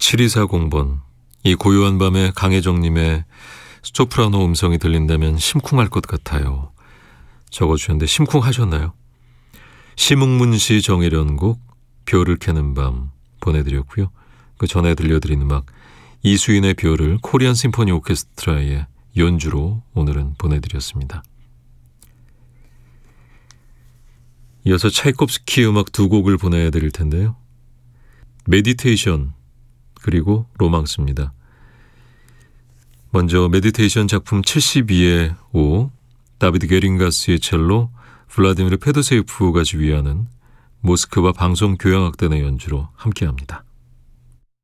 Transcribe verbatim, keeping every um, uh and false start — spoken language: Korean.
칠이사공 번. 이 고요한 밤에 강혜정님의 소프라노 음성이 들린다면 심쿵할 것 같아요. 적어주셨는데 심쿵하셨나요? 심흥문시 정혜련곡 별을 캐는 밤 보내드렸고요. 그 전에 들려드린 음악 이수인의 별을 코리안 심포니 오케스트라의 연주로 오늘은 보내드렸습니다. 이어서 차이콥스키 음악 두 곡을 보내드릴 텐데요. 메디테이션 그리고 로망스입니다. 먼저 메디테이션 작품 칠십이의 오, 다비드 게링가스의 첼로, 블라디미르 페도세이프가 지휘하는 모스크바 방송교향악단의 연주로 함께합니다.